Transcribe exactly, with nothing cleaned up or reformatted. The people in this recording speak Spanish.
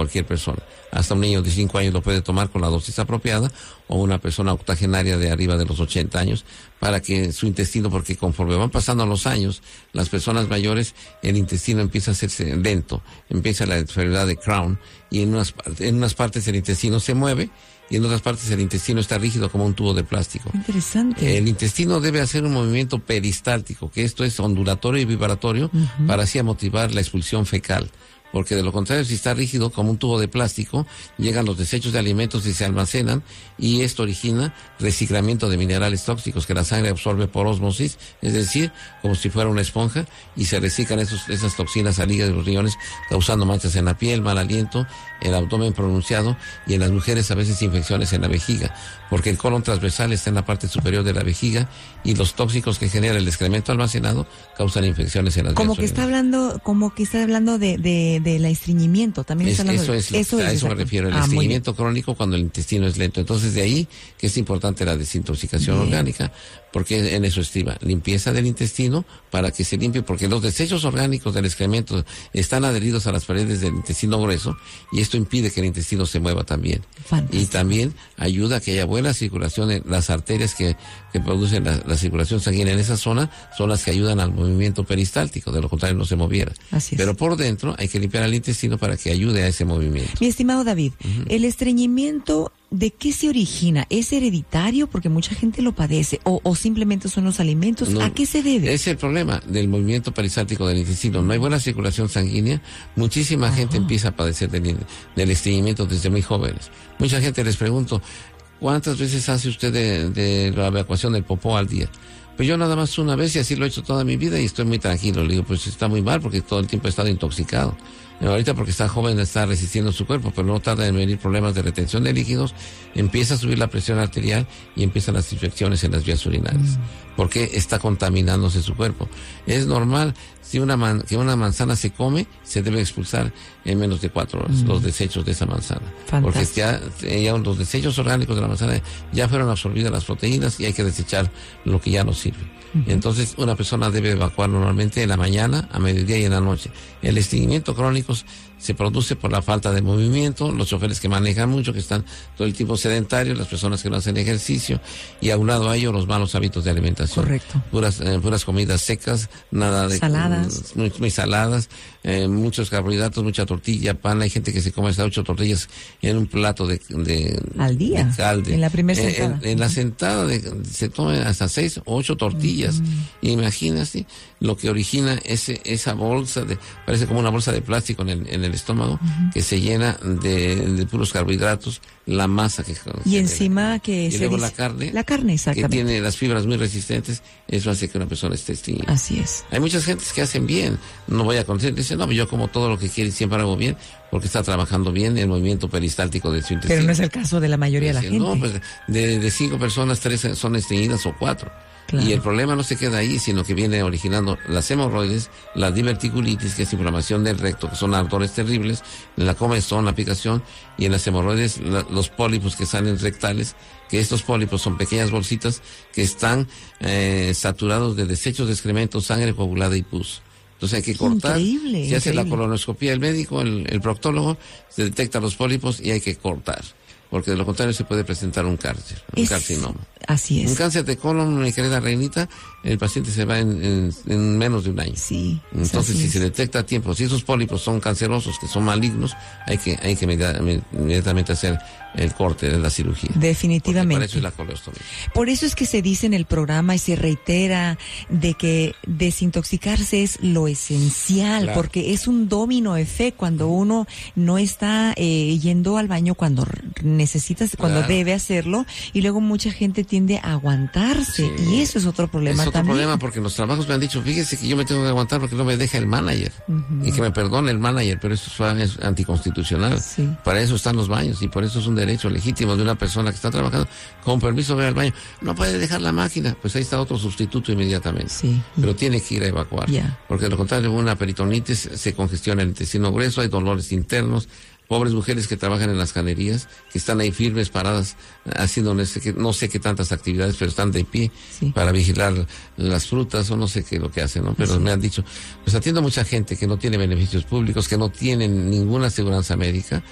cualquier persona. Hasta un niño de cinco años lo puede tomar con la dosis apropiada, o una persona octogenaria de arriba de los ochenta años, para que su intestino, porque conforme van pasando los años, las personas mayores, el intestino empieza a hacerse lento, empieza la enfermedad de Crohn, y en unas, en unas partes el intestino se mueve, y en otras partes el intestino está rígido como un tubo de plástico. Interesante. El intestino debe hacer un movimiento peristáltico, que esto es ondulatorio y vibratorio, uh-huh. para así motivar la expulsión fecal. Porque de lo contrario, si está rígido como un tubo de plástico, llegan los desechos de alimentos y se almacenan, y esto origina reciclamiento de minerales tóxicos que la sangre absorbe por ósmosis, es decir, como si fuera una esponja, y se reciclan esos, esas toxinas al hígado y los riñones, causando manchas en la piel, mal aliento, el abdomen pronunciado, y en las mujeres a veces infecciones en la vejiga, porque el colon transversal está en la parte superior de la vejiga, y los tóxicos que genera el excremento almacenado causan infecciones en las vías Como que está hablando, como que está hablando de, de del estreñimiento, también es, está hablando eso de, es, eso a es eso me refiero, el ah, estreñimiento crónico cuando el intestino es lento. Entonces, de ahí que es importante la desintoxicación bien. orgánica, porque en eso estriba, limpieza del intestino para que se limpie, porque los desechos orgánicos del excremento están adheridos a las paredes del intestino grueso, y esto impide que el intestino se mueva también. Fantástico. Y también ayuda a que haya buena circulación en las arterias que, que producen la, la circulación sanguínea en esa zona, son las que ayudan al movimiento peristáltico, de lo contrario no se moviera. Así es. Pero por dentro hay que limpiar al intestino para que ayude a ese movimiento. Mi estimado David, uh-huh. el estreñimiento, ¿de qué se origina? ¿Es hereditario? Porque mucha gente lo padece. ¿O, o simplemente son los alimentos? No, ¿a qué se debe? Es el problema del movimiento peristáltico del intestino. No hay buena circulación sanguínea. Muchísima uh-huh. gente empieza a padecer del, del estreñimiento desde muy jóvenes. Mucha gente les pregunto, ¿cuántas veces hace usted de, de la evacuación del popó al día? Pues yo nada más una vez, y así lo he hecho toda mi vida, y estoy muy tranquilo. Le digo, pues está muy mal porque todo el tiempo he estado intoxicado. Ahorita porque está joven está resistiendo su cuerpo, pero no tarda en venir problemas de retención de líquidos, empieza a subir la presión arterial y empiezan las infecciones en las vías urinarias, mm. porque está contaminándose su cuerpo. Es normal, si una man, que una manzana se come, se debe expulsar en menos de cuatro horas mm. los desechos de esa manzana. Fantástico. Porque ya, ya los desechos orgánicos de la manzana ya fueron absorbidas las proteínas y hay que desechar lo que ya no sirve. Uh-huh. Entonces, una persona debe evacuar normalmente en la mañana, a mediodía y en la noche. El estreñimiento crónico se produce por la falta de movimiento, los choferes que manejan mucho, que están todo el tiempo sedentarios, las personas que no hacen ejercicio, y aunado a ello los malos hábitos de alimentación. Correcto. Puras, eh, puras comidas secas, nada de... Saladas. Muy, muy saladas, eh, muchos carbohidratos, mucha tortilla, pan. Hay gente que se come hasta ocho tortillas en un plato de... de al día, de calde. En la primera eh, sentada. En, en la sentada de, se toman hasta seis o ocho tortillas. Mm. Imagínate lo que origina ese esa bolsa, de parece como una bolsa de plástico en el, en el estómago, uh-huh. que se llena de, de puros carbohidratos, la masa que... Y encima que... Y se luego dice, la carne. La carne, exactamente. Que tiene las fibras muy resistentes, eso hace que una persona esté estreñida. Así es. Hay muchas gentes que hacen bien, no voy a conocer, dicen, no, yo como todo lo que quiero y siempre hago bien, porque está trabajando bien el movimiento peristáltico de su intestino. Pero no es el caso de la mayoría pues, de la gente. No, pues de, de cinco personas, tres son estreñidas o cuatro. Claro. Y el problema no se queda ahí, sino que viene originando las hemorroides, la diverticulitis, que es inflamación del recto, que son ardores terribles, en la comezón, la picación, y en las hemorroides la, los pólipos que salen rectales, que estos pólipos son pequeñas bolsitas que están eh, saturados de desechos de excremento, sangre coagulada y pus. Entonces hay que cortar. Increíble, se hace increíble. la colonoscopía, el médico, el, el proctólogo, se detecta los pólipos y hay que cortar, porque de lo contrario se puede presentar un cáncer, un es, carcinoma. Así es. Un cáncer de colon, mi querida Reinita, el paciente se va en, en, en menos de un año. Sí. Entonces, si es. se detecta a tiempo, si esos pólipos son cancerosos, que son malignos, hay que hay que inmediatamente hacer el corte de la cirugía. Definitivamente. Para eso es la coleostomía. Por eso es que se dice en el programa y se reitera de que desintoxicarse es lo esencial, Claro. porque es un domino efecto cuando uno no está eh, yendo al baño cuando necesitas, cuando Claro. debe hacerlo, y luego mucha gente tiende a aguantarse, Sí. y eso es otro problema Es otro también. problema porque en los trabajos me han dicho, fíjese que yo me tengo que aguantar porque no me deja el manager. Uh-huh. Y que me perdone el manager, pero eso es anticonstitucional. Sí. Para eso están los baños y por eso es un derecho legítimo de una persona que está trabajando con permiso de ir al baño. No puede dejar la máquina, pues ahí está otro sustituto inmediatamente. Sí. Pero tiene que ir a evacuar. Yeah. Porque de lo contrario, una peritonitis se congestiona el intestino grueso, hay dolores internos. Pobres mujeres que trabajan en las canerías, que están ahí firmes, paradas, haciendo no sé qué, no sé qué tantas actividades, pero están de pie sí. para vigilar las frutas o no sé qué es lo que hacen, ¿no? Pero sí. me han dicho, pues atiendo a mucha gente que no tiene beneficios públicos, que no tienen ninguna aseguranza médica,